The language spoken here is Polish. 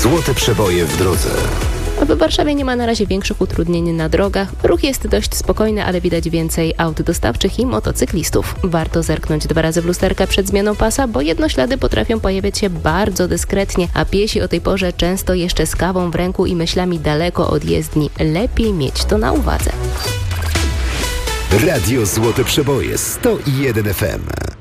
Złote przeboje w drodze. W Warszawie nie ma na razie większych utrudnień na drogach. Ruch jest dość spokojny, ale widać więcej aut dostawczych i motocyklistów. Warto zerknąć 2 razy w lusterka przed zmianą pasa, bo jednoślady potrafią pojawiać się bardzo dyskretnie, a piesi o tej porze często jeszcze z kawą w ręku i myślami daleko od jezdni. Lepiej mieć to na uwadze. Radio Złote Przeboje 101 FM.